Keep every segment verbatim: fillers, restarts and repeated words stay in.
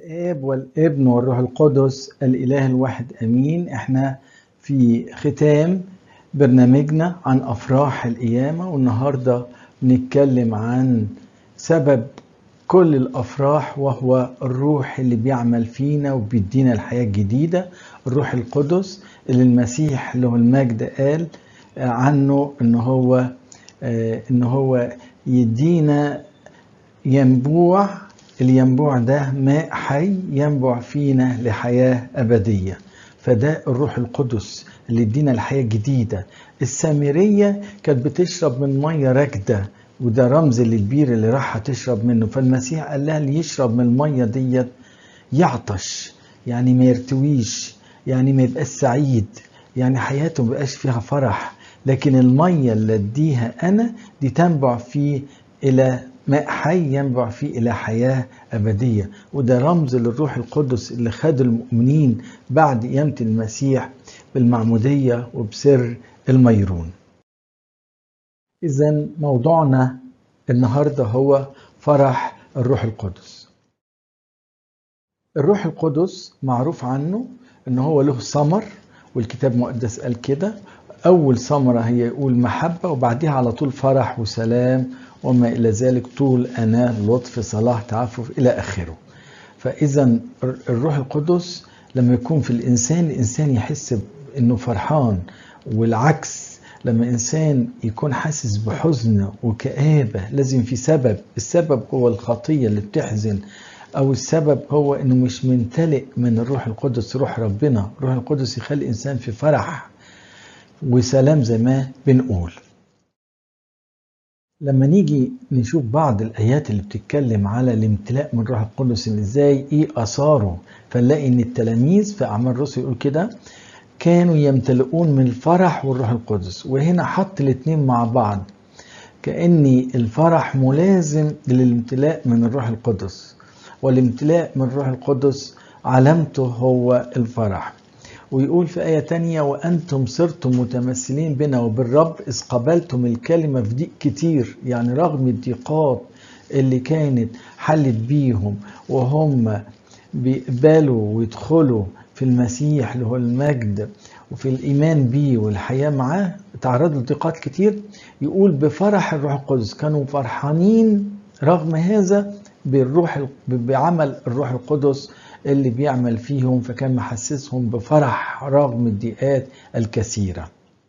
الآب والابن والروح القدس الإله الواحد أمين. احنا في ختام برنامجنا عن أفراح القيامة، والنهاردة بنتكلم عن سبب كل الأفراح، وهو الروح اللي بيعمل فينا وبيدينا الحياة الجديدة، الروح القدس اللي المسيح له المجد قال عنه إن هو إن هو يدينا ينبوع. الينبوع ده ماء حي ينبع فينا لحياة أبدية، فده الروح القدس اللي يدينا الحياة الجديدة. السامرية كانت بتشرب من مية راكدة، وده رمز للبير اللي راح تشرب منه، فالمسيح قال لها اللي يشرب من المية ديت يعطش، يعني ما يرتويش، يعني ما يبقاش سعيد، يعني حياته ما بقاش فيها فرح. لكن المية اللي اديها أنا دي تنبع فيه إلى ماء حي ينبع فيه إلى حياة أبدية، وده رمز للروح القدس اللي خد المؤمنين بعد قيامة المسيح بالمعمودية وبسر الميرون. إذن موضوعنا النهاردة هو فرح الروح القدس. الروح القدس معروف عنه إن هو له ثمر، والكتاب المقدس قال كده. أول ثمرة هي يقول محبة، وبعدها على طول فرح وسلام وما إلى ذلك، طول أناة لطف صلاح تعفف إلى آخره. فإذا الروح القدس لما يكون في الإنسان، الإنسان يحس إنه فرحان، والعكس لما إنسان يكون حاسس بحزن وكآبة لازم في سبب. السبب هو الخطية اللي بتحزن، أو السبب هو إنه مش ممتلئ من الروح القدس، روح ربنا. الروح القدس يخلي الإنسان في فرح وسلام زي ما بنقول. لما نيجي نشوف بعض الآيات اللي بتتكلم على الامتلاء من الروح القدس، اللي ازاي ايه أثاره، فنلاقي ان التلاميذ في أعمال الرسل يقول كده كانوا يمتلئون من الفرح والروح القدس، وهنا حط الاتنين مع بعض، كأن الفرح ملازم للامتلاء من الروح القدس، والامتلاء من الروح القدس علامته هو الفرح. ويقول في آية تانية وأنتم صرتم متمثلين بنا وبالرب إذ قبلتم الكلمة في ضيق كتير، يعني رغم الضيقات اللي كانت حلت بيهم وهم بيقبلوا ويدخلوا في المسيح له المجد وفي الإيمان بيه والحياة معاه، تعرضوا لضيقات كتير. يقول بفرح الروح القدس، كانوا فرحانين رغم هذا بالروح، بعمل الروح القدس اللي بيعمل فيهم، فكان محسسهم بفرح رغم الضيقات الكثيرة.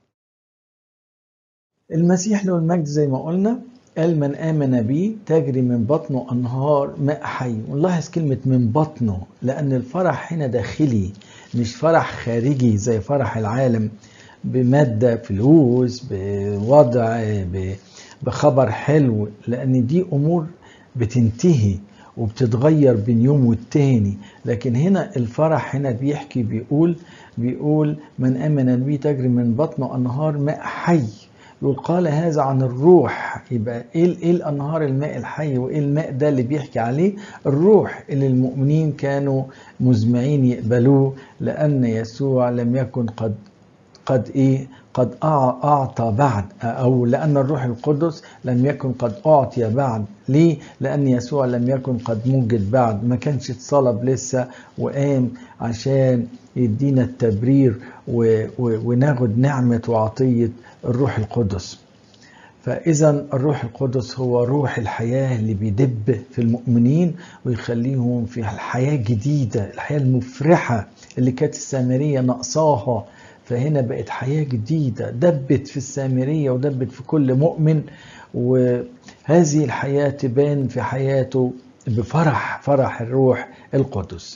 المسيح له المجد زي ما قلنا قال من آمن بي تجري من بطنه أنهار ماء حي. ونلاحظ كلمة من بطنه، لأن الفرح هنا داخلي مش فرح خارجي زي فرح العالم بمادة فلوس بوضع بخبر حلو، لأن دي أمور بتنتهي وبتتغير بين يوم والتاني. لكن هنا الفرح هنا بيحكي بيقول بيقول من آمن بي تجري من بطنه أنهار ماء حي. يقول قال هذا عن الروح. يبقى ايه ايه الانهار الماء الحي، وايه الماء ده اللي بيحكي عليه؟ الروح اللي المؤمنين كانوا مزمعين يقبلوه، لأن يسوع لم يكن قد قد ايه قد اعطى بعد، او لان الروح القدس لم يكن قد اعطي بعد. ليه؟ لان يسوع لم يكن قد موجد بعد، ما كانش اتصلب لسه وقام عشان يدينا التبرير وناخد نعمة وعطية الروح القدس. فإذا الروح القدس هو روح الحياة اللي بيدب في المؤمنين ويخليهم في الحياة الجديدة، الحياة المفرحة اللي كانت السامرية نقصاها، فهنا بقت حياة جديدة دبت في السامرية ودبت في كل مؤمن، وهذه الحياة تبان في حياته بفرح، فرح الروح القدس.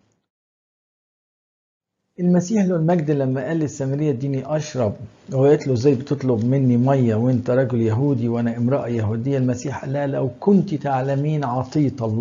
المسيح له المجد لما قال للسامرية اديني أشرب، وقالت له ازاي بتطلب مني مية وانت رجل يهودي وانا امرأة يهودية، المسيح قال لها لو كنت تعلمين عطية الله